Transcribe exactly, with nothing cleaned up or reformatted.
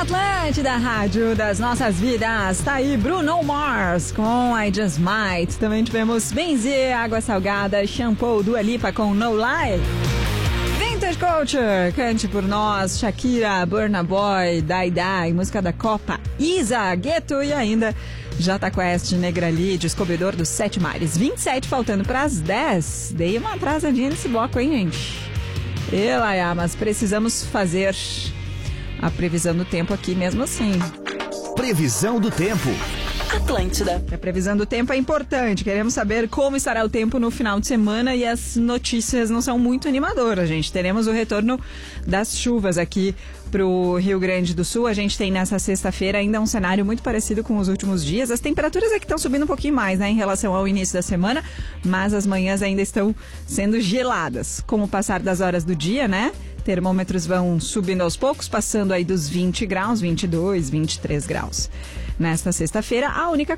Atlântida, rádio das nossas vidas. Tá aí Bruno Mars com I Just Might. Também tivemos Benzer, Água Salgada, Shampoo, Dua Lipa com No Lie. Vintage Culture, Cante Por Nós, Shakira, Burna Boy, Dai Dai, música da Copa, Isa, Gueto e ainda Jota Quest, Negrali, Descobridor dos Sete Mares. vinte e sete faltando para as dez. Dei uma atrasadinha nesse bloco, hein, gente? E lá, mas precisamos fazer a previsão do tempo aqui mesmo assim. Previsão do tempo. Atlântida. A previsão do tempo é importante. Queremos saber como estará o tempo no final de semana e as notícias não são muito animadoras, gente. Teremos o retorno das chuvas aqui pro Rio Grande do Sul. A gente tem nessa sexta-feira ainda um cenário muito parecido com os últimos dias. As temperaturas aqui estão subindo um pouquinho mais, né, em relação ao início da semana, mas as manhãs ainda estão sendo geladas. Com o passar das horas do dia, né? Termômetros vão subindo aos poucos, passando aí dos vinte graus, vinte e dois, vinte e três graus. Nesta sexta-feira, a única